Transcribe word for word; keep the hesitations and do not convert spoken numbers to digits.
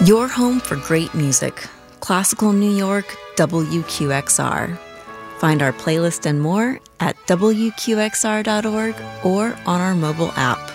Your home for great music. Classical New York, W Q X R. Find our playlist and more at W Q X R dot org or on our mobile app.